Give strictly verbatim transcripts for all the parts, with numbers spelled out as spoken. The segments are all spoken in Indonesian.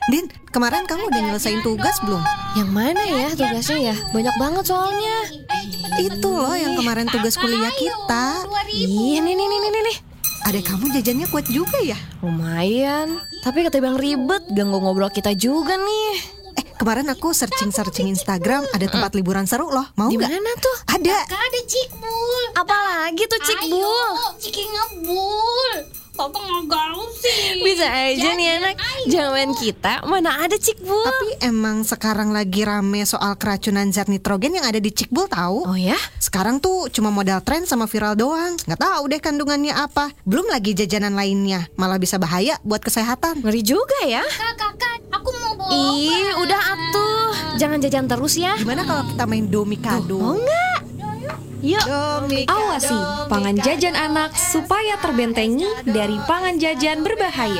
Din, kemarin kamu udah nyelesain tugas belum? Yang mana ya tugasnya ya? Banyak banget soalnya. Itu loh yang kemarin tugas kuliah kita. Iya, nih, nih, nih, nih, nih. Adek kamu jajannya kuat juga ya? Lumayan. Tapi ketimbang ribet, ganggu ngobrol kita juga nih. Eh, kemarin aku searching-searching Instagram, ada tempat liburan seru loh. Mau Di nggak? mana tuh? Ada. Kakak ada Cikbul. Apalagi tuh Cikbul? Ayo, Ciki ngebul. Papa nggak gaul sih. Bisa aja nih anak. Jangan kita, mana ada Cikbul. Tapi emang sekarang lagi rame soal keracunan zat nitrogen yang ada di Cikbul tahu? Oh ya? Sekarang tuh cuma modal tren sama viral doang. Nggak tahu deh kandungannya apa. Belum lagi jajanan lainnya. Malah bisa bahaya buat kesehatan. Ngeri juga ya. Kak, kakak, aku mau bawa. Ih, udah atuh. Jangan jajan terus ya. Gimana kalau kita main domikado? Mau nggak? Yuk. Domikado. Awasi pangan jajan anak supaya terbentengi dari pangan jajan berbahaya.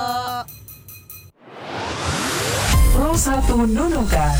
Pro satu Nunukan.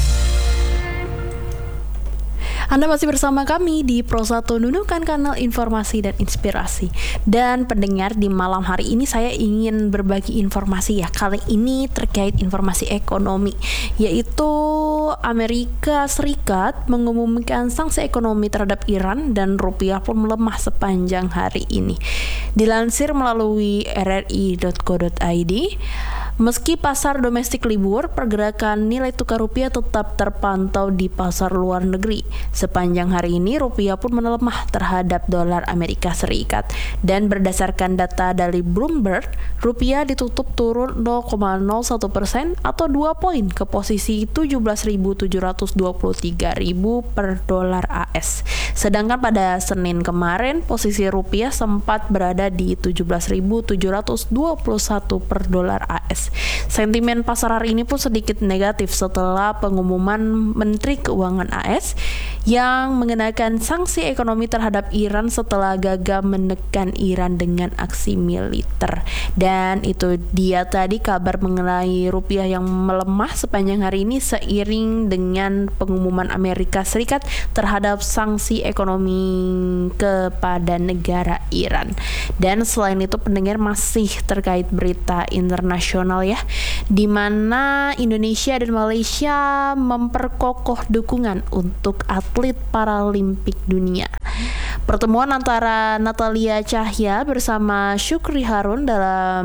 Anda masih bersama kami di Pro satu Nunukan, kanal informasi dan inspirasi. Dan pendengar, di malam hari ini saya ingin berbagi informasi ya. Kali ini terkait informasi ekonomi, yaitu Amerika Serikat mengumumkan sanksi ekonomi terhadap Iran dan rupiah pun melemah sepanjang hari ini. Dilansir melalui r r i dot co dot i d, meski pasar domestik libur, pergerakan nilai tukar rupiah tetap terpantau di pasar luar negeri. Sepanjang hari ini, rupiah pun melemah terhadap dolar Amerika Serikat. Dan berdasarkan data dari Bloomberg, rupiah ditutup turun nol koma nol satu persen atau dua poin ke posisi tujuh belas ribu tujuh ratus dua puluh tiga ribu per dolar A S. Sedangkan pada Senin kemarin, posisi rupiah sempat berada di tujuh belas ribu tujuh ratus dua puluh satu per dolar A S. Sentimen pasar hari ini pun sedikit negatif setelah pengumuman Menteri Keuangan A S yang mengenakan sanksi ekonomi terhadap Iran setelah gagal menekan Iran dengan aksi militer. Dan itu dia tadi kabar mengenai rupiah yang melemah sepanjang hari ini seiring dengan pengumuman Amerika Serikat terhadap sanksi ekonomi kepada negara Iran. Dan selain itu pendengar, masih terkait berita internasional ya, di mana Indonesia dan Malaysia memperkokoh dukungan untuk atlet Paralimpik dunia. Pertemuan antara Natalia Cahya bersama Syukri Harun dalam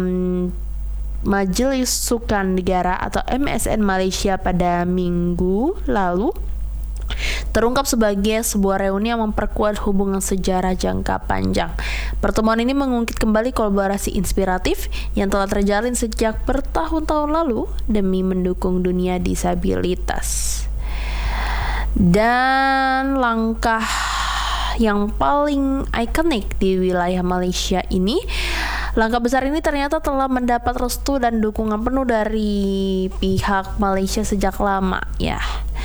Majelis Sukan Negara atau M S N Malaysia pada minggu lalu terungkap sebagai sebuah reuni yang memperkuat hubungan sejarah jangka panjang. Pertemuan ini mengungkit kembali kolaborasi inspiratif yang telah terjalin sejak bertahun-tahun lalu demi mendukung dunia disabilitas. Dan langkah yang paling ikonik di wilayah Malaysia ini, langkah besar ini ternyata telah mendapat restu dan dukungan penuh dari pihak Malaysia sejak lama ya.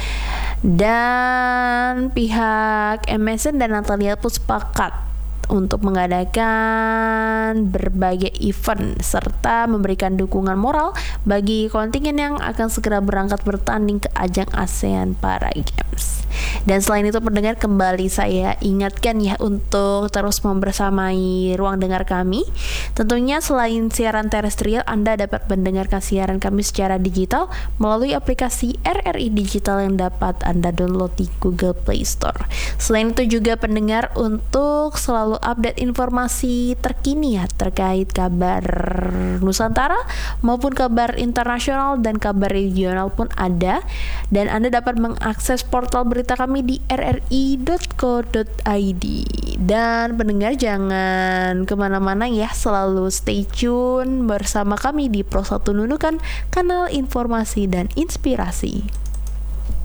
Dan pihak M S N dan Natalia pun sepakat untuk mengadakan berbagai event serta memberikan dukungan moral bagi kontingen yang akan segera berangkat bertanding ke ajang ASEAN Para Games. Dan selain itu pendengar, kembali saya ingatkan ya untuk terus membersamai ruang dengar kami. Tentunya selain siaran terestrial, Anda dapat mendengarkan siaran kami secara digital melalui aplikasi R R I Digital yang dapat Anda download di Google Play Store. Selain itu juga pendengar, untuk selalu update informasi terkini ya terkait kabar Nusantara maupun kabar internasional dan kabar regional pun ada, dan Anda dapat mengakses portal berita kami di r r i dot co dot i d. Dan pendengar jangan kemana-mana ya, selalu stay tune bersama kami di Pro satu Nunukan, kanal informasi dan inspirasi.